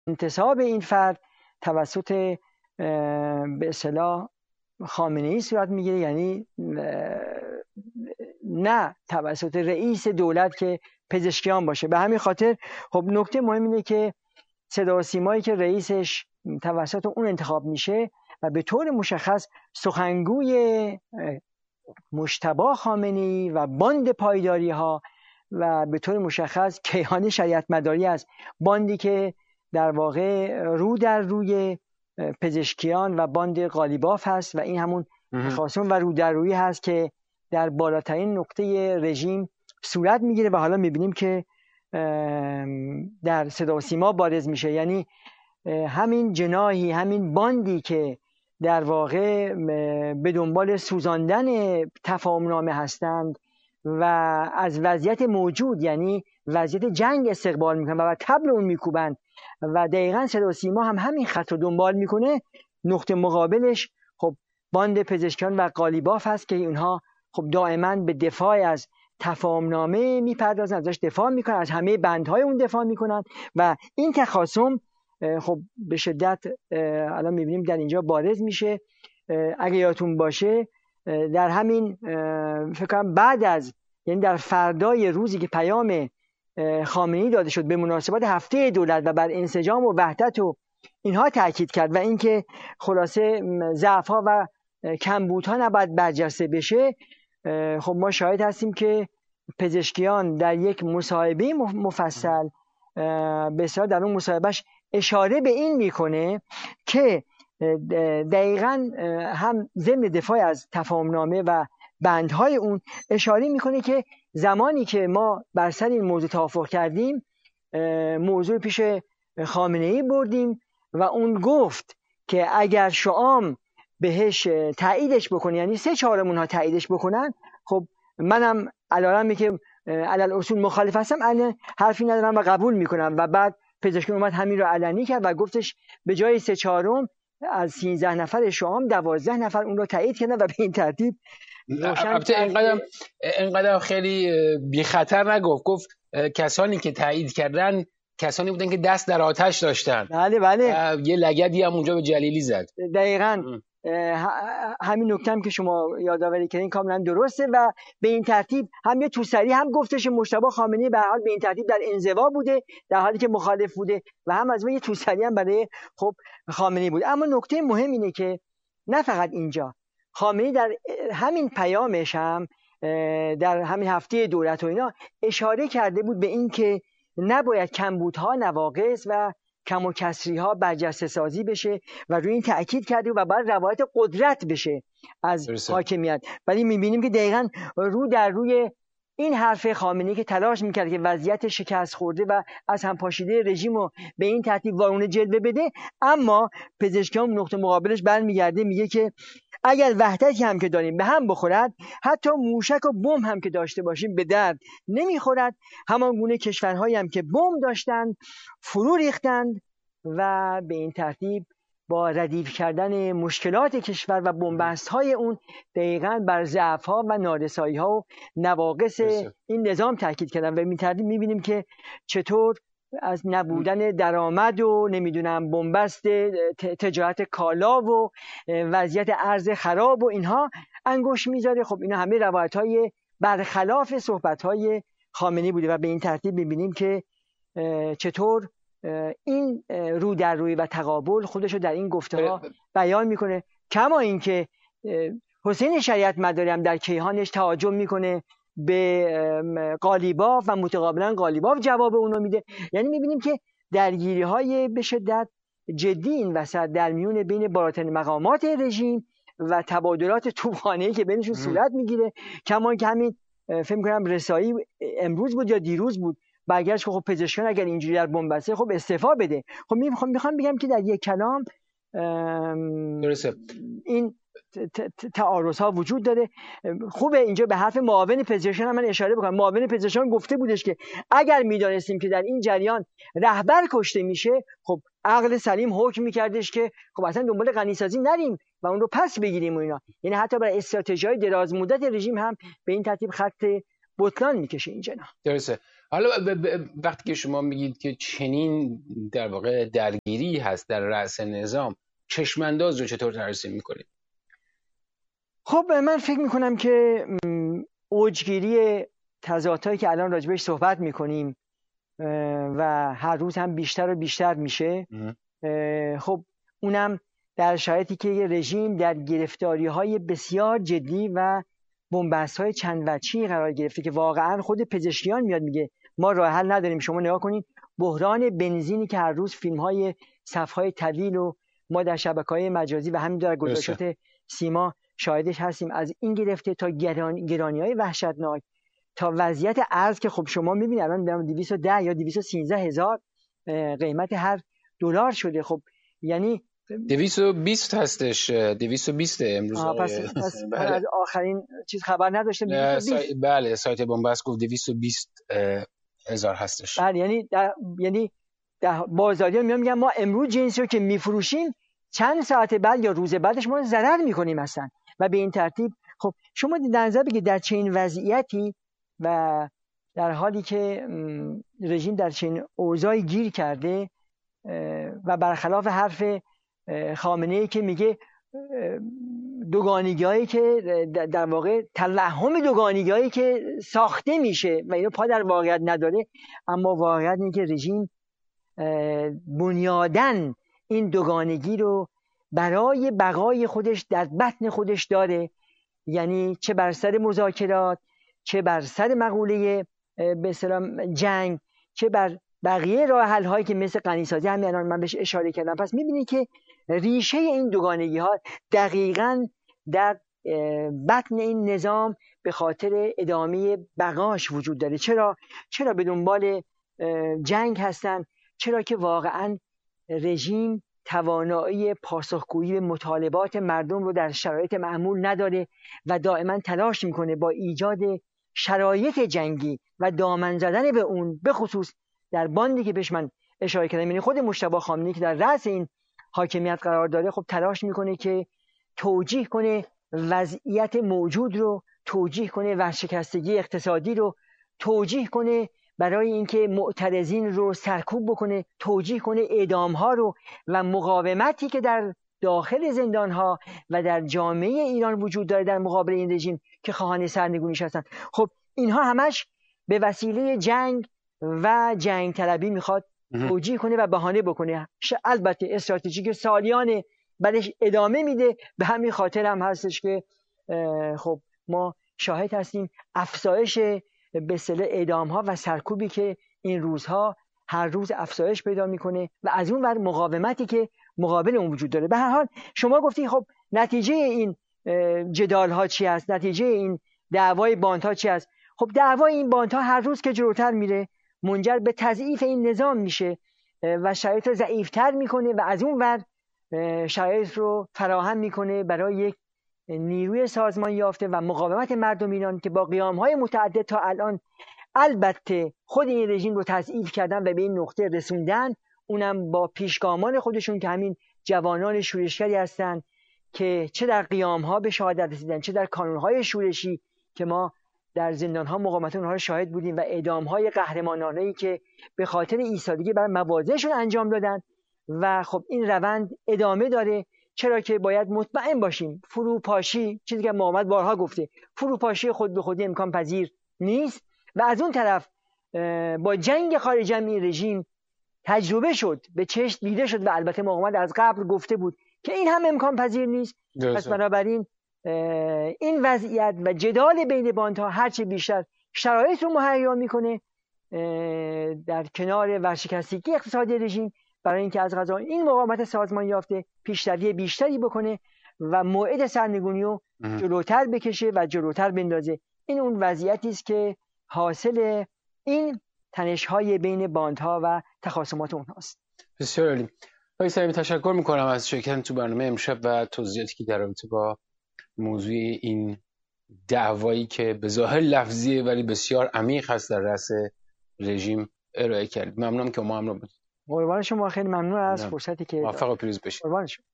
انتصاب این فرد توسط به اصطلاح خامنه‌ای صورت میگیره، یعنی نه توسط رئیس دولت که پزشکیان باشه. به همین خاطر خب نکته مهم اینه که صدا و سیمایی که رئیسش توسط اون انتخاب میشه و به طور مشخص سخنگوی مجتبی خامنه‌ای و باند پایداری ها و به طور مشخص کیهان شریعت مداری است، باندی که در واقع رو در روی پزشکیان و باند قالیباف هست و این همون تخاصم و رو در روی هست که در بالاترین نقطه رژیم صورت میگیره و حالا میبینیم که در صدا و سیما بارز میشه. یعنی همین جناحی، همین باندی که در واقع به دنبال سوزاندن تفاهم‌نامه هستند و از وضعیت موجود یعنی وضعیت جنگ استقبال میکنن و طبل اون میکوبند و دقیقاً صدا و سیما هم همین خط رو دنبال میکنه. نقطه مقابلش خب باند پزشکیان و قالیباف هست که اینها خب دائما به دفاع از تفاهم‌نامه میپردازن، ازش دفاع میکنن، از همه بندهای اون دفاع میکنن و این تخاصم خب به شدت الان میبینیم در اینجا بارز میشه. اگه یادتون باشه در همین فکر کنم بعد از یعنی در فردای روزی که پیام خامنه‌ای داده شد به مناسبت هفته دولت و بر انسجام و وحدت و اینها تاکید کرد و اینکه خلاصه ضعف‌ها و کمبودها نباید برجسته بشه، خب ما شاهد هستیم که پزشکیان در یک مصاحبه مفصل بسیار در اون مصاحبهش اشاره به این میکنه که دقیقاً هم ضمن دفاع از تفاهم‌نامه و بندهای اون اشاره میکنه که زمانی که ما بر سر این موضوع توافق کردیم موضوع پیش خامنه‌ای بردیم و اون گفت که اگر شام بهش تاییدش بکنه یعنی 3/4 اونها تاییدش بکنن خب منم علیرغمی که علل اصول مخالف هستم حرفی ندارم و قبول میکنم. و بعد پزشکی اومد همین رو علنی کرد و گفتش به جای 3/4 از 13 نفر شام 12 نفر اون رو تایید کردن و به این ترتیب البته اینقدر خیلی بی خطر نگفت، گفت کسانی که تایید کردن کسانی بودن که دست در آتش داشتن. بله یه لگدی هم اونجا به جلیلی زد. دقیقاً همین نکته هم که شما یادآوری کردین کاملا درسته و به این ترتیب هم یه توسری هم گفتش مجتبی خامنه‌ای به هر حال به این ترتیب در انزوا بوده در حالی که مخالف بوده و هم از یه توسری هم برای خب خامنه‌ای بود. اما نکته مهم اینه که نه فقط اینجا، خامنه‌ای در همین پیامش هم در همین هفته دولت و اینا اشاره کرده بود به این که نباید کمبودها، نواقص و کم و کسری ها برجسته سازی بشه و روی این تأکید کرده و باید روایت قدرت بشه از حاکمیت. ولی میبینیم که دقیقاً رو در روی این حرف خامنه‌ای که تلاش میکرد که وضعیت شکست خورده و از هم پاشیده رژیم رو به این ترتیب وارونه جلوه بده، اما پزشکیان نقطه مقابلش برمیگرده میگه که اگر وحدتی هم که داریم به هم بخورد، حتی موشک و بمب هم که داشته باشیم به درد نمیخورد. همان گونه کشورهایی هم که بمب داشتند فرو ریختند و به این ترتیب با ردیف کردن مشکلات کشور و بنبست‌های اون دقیقاً بر ضعف‌ها و نارسایی‌ها و نواقص این نظام تاکید کردن و به این ترتیب می‌بینیم که چطور از نبودن درآمد و نمیدونم بنبست تجارت کالا و وضعیت ارز خراب و اینها انگوش میذاره. خب اینا همه روایت‌های برخلاف صحبت‌های خامنه‌ای بوده و به این ترتیب می‌بینیم که چطور این رو در روی و تقابل خودشو در این گفته‌ها بیان میکنه. کما اینکه حسین شریعت مداری هم در کیهانش تهاجم میکنه به قالیباف و متقابلا قالیباف جواب اونو میده. یعنی میبینیم که درگیری‌های به شدت جدی این وسط در میون بین بالاترین مقامات رژیم و تبادلات توپخانه‌ای که بینشون صورت میگیره. کما اینکه همین فکر می‌کنم رسایی امروز بود یا دیروز بود برگشت که خب پزشکان اگر اینجوری در بنبسته خب استعفا بده. خب میخوام بگم که در یک کلام درسته این تعارض‌ها وجود داره. خوبه اینجا به حرف معاون پزشکان هم من اشاره بکنم. معاون پزشکان گفته بودش که اگر میدانستیم که در این جریان رهبر کشته میشه خب عقل سلیم حکم میکردش که خب اصلا دنبال غنیسازی نریم و اون رو پس بگیریم و اینا. یعنی حتی برای استراتژی‌های دراز مدت رژیم هم به این ترتیب خط بطلان میکشه این جناح. درسته. حالا وقتی که شما میگید که چنین در واقع درگیری هست در رأس نظام، چشمانداز رو چطور ترسیم میکنید؟ خب من فکر میکنم که اوجگیری تضادهایی که الان راجبش صحبت میکنیم و هر روز هم بیشتر و بیشتر میشه، خب اونم در شرایطی که یه رژیم در گرفتاری‌های بسیار جدی و بن‌بست‌های چند وجهی قرار گرفته که واقعا خود پزشکیان میاد میگه ما راه حل نداریم. شما نگاه کنید بحران بنزینی که هر روز فیلم‌های صف‌های طویل و ما در شبکه‌های مجازی و همینطور در گزارشات سیما شاهدش هستیم، از این گرفته تا گرانی‌های وحشتناک تا وضعیت ارز که خب شما می‌بینید الان 210 یا 213 هزار قیمت هر دلار شده. خب یعنی 220 هستش، 220 امروز. پس بله. از آخرین چیز خبر نداشتم. بله سایت بنبست گفت 220 هزار هستش. بله یعنی بازاریان میگن ما امروز جنسی رو که میفروشیم چند ساعت بعد یا روز بعدش ما ضرر میکنیم اصلا. و به این ترتیب خب شما در نظر بگیرید در چنین وضعیتی و در حالی که رژیم در چنین اوضاعی گیر کرده و برخلاف حرف خامنه‌ای که میگه دوگانگی‌هایی که در واقع توهم دوگانگی‌هایی که ساخته میشه و اینو پا در واقعیت نداره، اما واقعیت اینه که رژیم بنیادن این دوگانگی رو برای بقای خودش در بطن خودش داره. یعنی چه بر سر مذاکرات، چه بر سر مقوله به اصطلاح جنگ، چه بر بقیه راه حل هایی که مثل غنیسازی همین الان من بهش اشاره کردم. پس می‌بینید که ریشه این دوگانگی ها دقیقاً در بطن این نظام به خاطر ادامه بقاش وجود داره. چرا به دنبال جنگ هستن؟ چرا که واقعاً رژیم توانایی پاسخگویی به مطالبات مردم رو در شرایط معمول نداره و دائما تلاش میکنه با ایجاد شرایط جنگی و دامن زدن به اون، به خصوص در باندی که بهش من اشاره کردم، یعنی خود مجتبی خامنه‌ای که در رأس این حاکمیت قرار داره، خب تلاش میکنه که توجیه کنه وضعیت موجود رو، توجیه کنه ورشکستگی اقتصادی رو، توجیه کنه برای اینکه معترضین رو سرکوب بکنه، توجیه کنه اعدام‌ها رو و مقاومتی که در داخل زندان‌ها و در جامعه ایران وجود داره در مقابل این رژیم که خواهان سرنگونیش هستن. خب اینها همش به وسیله جنگ و جنگ طلبی میخواد توجیه کنه و بهانه بکنه. البته استراتژی که سالیانه بعدش ادامه میده. به همین خاطر هم هستش که خب ما شاهد هستیم افزایش به اصطلاح اعدام‌ها و سرکوبی که این روزها هر روز افزایش پیدا میکنه و از اون ور مقاومتی که مقابل اون وجود داره. به هر حال شما گفتی خب نتیجه این جدال‌ها چی است؟ نتیجه این دعوای باندها چی است؟ خب دعوای این باندها هر روز که جلوتر میره منجر به تضعیف این نظام میشه و شرایط رو ضعیف‌تر میکنه و از اون ور شرایط رو فراهم میکنه برای یک نیروی سازمان یافته و مقاومت مردم ایران که با قیام‌های متعدد تا الان البته خود این رژیم رو تضعیف کردن و به این نقطه رسوندن، اونم با پیشگامان خودشون که همین جوانان شورشگری هستن که چه در قیام‌ها به شهادت رسیدن، چه در کانون‌های شورشی که ما در زندان‌ها مقاومت اونها رو شاهد بودیم و اعدام‌های قهرمانانه‌ای که به خاطر ایستادگی بر مواضعشون انجام دادن. و خب این روند ادامه داره، چرا که باید مطمئن باشیم فروپاشی، چیزی که محمد بارها گفته، فروپاشی خود به خودی امکان پذیر نیست و از اون طرف با جنگ خارج از این رژیم تجربه شد، به چشم دیده شد و البته محمد از قبل گفته بود که این هم امکان پذیر نیست. پس بنابراین این وضعیت و جدال بین باندها هرچه بیشتر شرایط رو مهیا میکنه در کنار ورشکستگی اقتصادی رژیم برای اینکه از قضا این مقاومت سازمان یافته پیشروی بیشتری بکنه و موعد سرنگونی رو جلوتر بکشه و جلوتر بندازه. این اون وضعیتی است که حاصل این تنش‌های بین باندها و تخاصمات اونهاست. بسیار عالی. آقای سلیمی تشکر میکنم از شرکت تو برنامه امشب و توضیحاتی که در رابطه با موضوع این دعوایی که به ظاهر لفظیه ولی بسیار عمیق هست در رأس رژیم ارائه کردید. ممنونم که ما همراه بودید. قربان شما، خیلی ممنون از فرصتی که موفق و پیروز باشید. قربان شما.